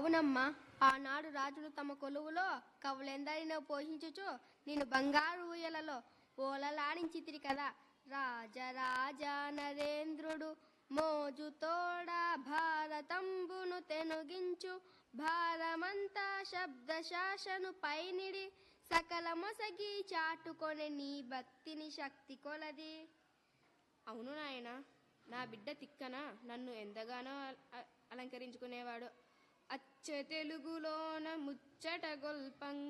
అవునమ్మా, ఆనాడు రాజులు తమ కొలువులో కవులెందరినో పోషించుచు నేను బంగారు ఊయలలో ఓలలాడించితిరి కదా. రాజరాజ నరేంద్రుడు మోజుతోడ భారతంబును తెనుగించు భారమంతా శబ్దశాసను పైనిడి సకల మొసగి చాటుకొనే నీ భక్తిని శక్తి కొలది. అవును నాయన, నా బిడ్డ తిక్కన నన్ను ఎంతగానో అలంకరించుకునేవాడు. అచ్చ తెలుగులోన ముచ్చట గొల్పంగా